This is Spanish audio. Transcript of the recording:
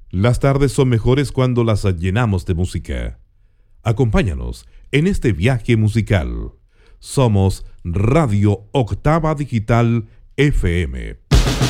Las tardes son mejores cuando las llenamos de música. Acompáñanos en este viaje musical. Somos Radio Octava Digital FM.